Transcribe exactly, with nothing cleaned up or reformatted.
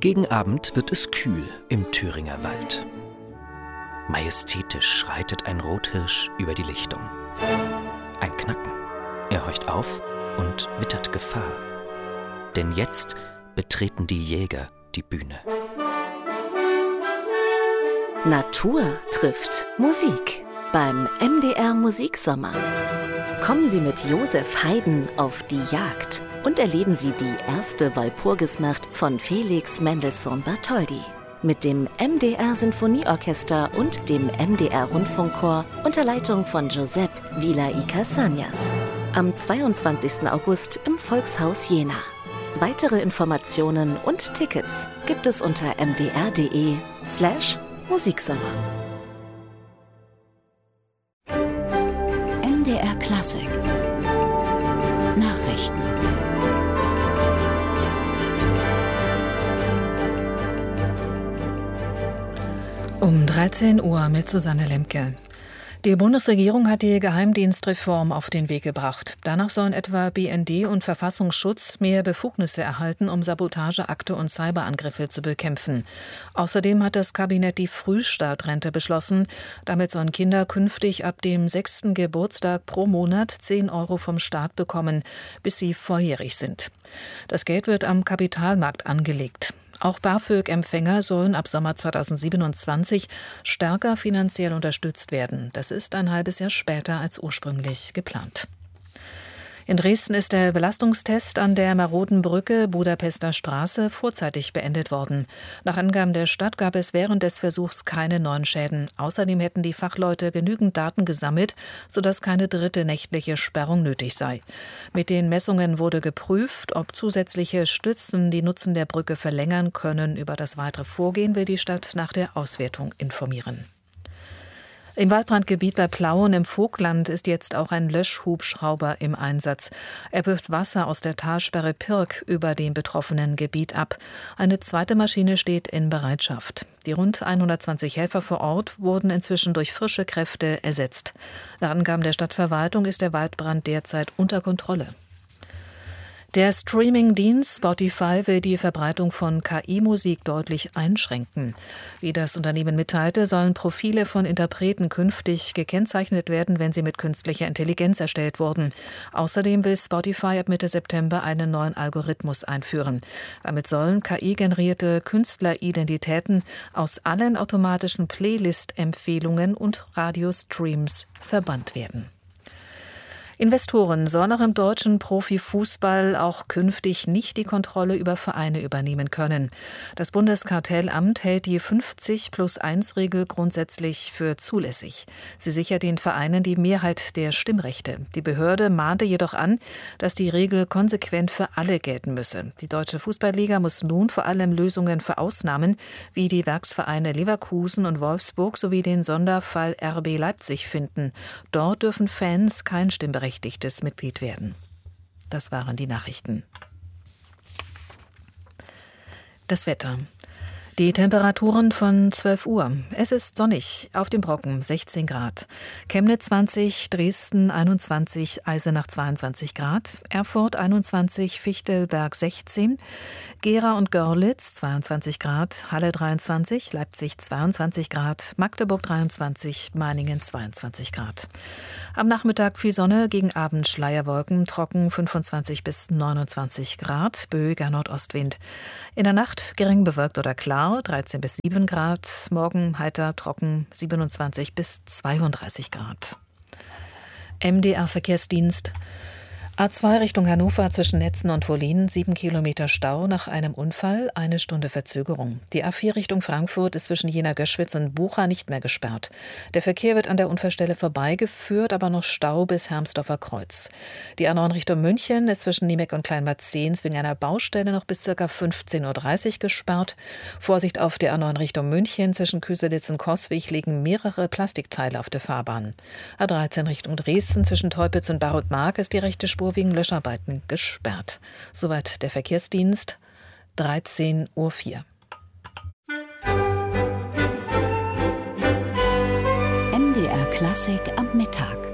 Gegen Abend wird es kühl im Thüringer Wald. Majestätisch schreitet ein Rothirsch über die Lichtung. Ein Knacken. Er horcht auf und wittert Gefahr. Denn jetzt betreten die Jäger die Bühne. Natur trifft Musik beim M D R Musiksommer. Kommen Sie mit Josef Haydn auf die Jagd und erleben Sie die erste Walpurgisnacht von Felix Mendelssohn Bartholdy. Mit dem M D R Sinfonieorchester und dem M D R Rundfunkchor unter Leitung von Josep Vila y Casañas. Am zweiundzwanzigsten August im Volkshaus Jena. Weitere Informationen und Tickets gibt es unter mdr.de slash Musiksommer. M D R Klassik Nachrichten. Um dreizehn Uhr mit Susanne Lemke. Die Bundesregierung hat die Geheimdienstreform auf den Weg gebracht. Danach sollen etwa B N D und Verfassungsschutz mehr Befugnisse erhalten, um Sabotageakte und Cyberangriffe zu bekämpfen. Außerdem hat das Kabinett die Frühstartrente beschlossen. Damit sollen Kinder künftig ab dem sechsten Geburtstag pro Monat zehn Euro vom Staat bekommen, bis sie volljährig sind. Das Geld wird am Kapitalmarkt angelegt. Auch BAföG-Empfänger sollen ab Sommer zweitausendsiebenundzwanzig stärker finanziell unterstützt werden. Das ist ein halbes Jahr später als ursprünglich geplant. In Dresden ist der Belastungstest an der maroden Brücke Budapester Straße vorzeitig beendet worden. Nach Angaben der Stadt gab es während des Versuchs keine neuen Schäden. Außerdem hätten die Fachleute genügend Daten gesammelt, sodass keine dritte nächtliche Sperrung nötig sei. Mit den Messungen wurde geprüft, ob zusätzliche Stützen die Nutzen der Brücke verlängern können. Über das weitere Vorgehen will die Stadt nach der Auswertung informieren. Im Waldbrandgebiet bei Plauen im Vogtland ist jetzt auch ein Löschhubschrauber im Einsatz. Er wirft Wasser aus der Talsperre Pirk über dem betroffenen Gebiet ab. Eine zweite Maschine steht in Bereitschaft. Die rund hundertzwanzig Helfer vor Ort wurden inzwischen durch frische Kräfte ersetzt. Nach Angaben der Stadtverwaltung ist der Waldbrand derzeit unter Kontrolle. Der Streaming-Dienst Spotify will die Verbreitung von K I-Musik deutlich einschränken. Wie das Unternehmen mitteilte, sollen Profile von Interpreten künftig gekennzeichnet werden, wenn sie mit künstlicher Intelligenz erstellt wurden. Außerdem will Spotify ab Mitte September einen neuen Algorithmus einführen. Damit sollen K I-generierte Künstleridentitäten aus allen automatischen Playlist-Empfehlungen und Radiostreams verbannt werden. Investoren sollen auch im deutschen Profifußball auch künftig nicht die Kontrolle über Vereine übernehmen können. Das Bundeskartellamt hält die fünfzig plus eins Regel grundsätzlich für zulässig. Sie sichert den Vereinen die Mehrheit der Stimmrechte. Die Behörde mahnte jedoch an, dass die Regel konsequent für alle gelten müsse. Die Deutsche Fußballliga muss nun vor allem Lösungen für Ausnahmen wie die Werksvereine Leverkusen und Wolfsburg sowie den Sonderfall R B Leipzig finden. Dort dürfen Fans kein Stimmberechtigtes Mitglied werden. Das waren die Nachrichten. Das Wetter. Die Temperaturen von zwölf Uhr. Es ist sonnig, auf dem Brocken sechzehn Grad. Chemnitz zwanzig, Dresden einundzwanzig, Eisenach zweiundzwanzig Grad, Erfurt einundzwanzig, Fichtelberg sechzehn, Gera und Görlitz zweiundzwanzig Grad, Halle dreiundzwanzig, Leipzig zweiundzwanzig Grad, Magdeburg dreiundzwanzig, Meiningen zweiundzwanzig Grad. Am Nachmittag viel Sonne, gegen Abend Schleierwolken, trocken fünfundzwanzig bis neunundzwanzig Grad, böiger Nordostwind. In der Nacht gering bewölkt oder klar, dreizehn bis sieben Grad, morgen heiter, trocken, siebenundzwanzig bis zweiunddreißig Grad. M D R Verkehrsdienst. A zwei Richtung Hannover zwischen Netzen und Wollin, sieben Kilometer Stau nach einem Unfall, eine Stunde Verzögerung. Die A vier Richtung Frankfurt ist zwischen Jena-Göschwitz und Bucha nicht mehr gesperrt. Der Verkehr wird an der Unfallstelle vorbeigeführt, aber noch Stau bis Hermsdorfer Kreuz. Die A neun Richtung München ist zwischen Niemeck und Kleinmarzehns wegen einer Baustelle noch bis ca. fünfzehn Uhr dreißig gesperrt. Vorsicht auf der A neun Richtung München, zwischen Köselitz und Coswig liegen mehrere Plastikteile auf der Fahrbahn. A dreizehn Richtung Dresden, zwischen Teupitz und Barutmark ist die rechte Spur wegen Löscharbeiten gesperrt. Soweit der Verkehrsdienst, dreizehn Uhr vier. M D R Klassik am Mittag.